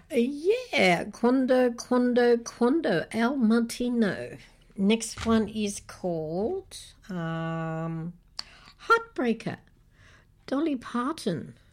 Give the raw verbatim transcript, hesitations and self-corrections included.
Yeah, Quando, Quando, Quando, El Martino. Next one is called um, Heartbreaker, Dolly Parton.